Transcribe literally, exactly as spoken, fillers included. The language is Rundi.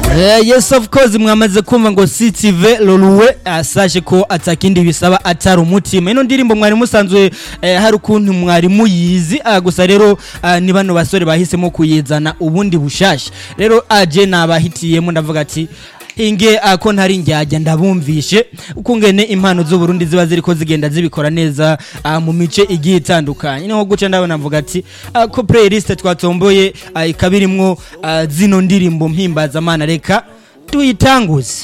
Uh, yes of course mwamaze kumva ngo C T V Loluwe asaje ko atakindi bisaba atari umutima. Ino ndirimbo mwari musanzwe uh, hari ukuntu mwari muyizi uh, gusa rero uh, ni bano basore bahisemo kuyizana ubundi bushasha. Rero aje nabahitiyemo ndavuga ati inge ako ntari njyajya ndabumvishe ukungene impano z'u Burundi ziba ziriko zigenda zibikora neza uh, mu mice igiye itandukanye. Niho guca ndabona mvuga ati uh, ko playlist twatomboye uh, ikabirimwo uh, zino ndirimbo mpimbaza mana reka tuyitanguze.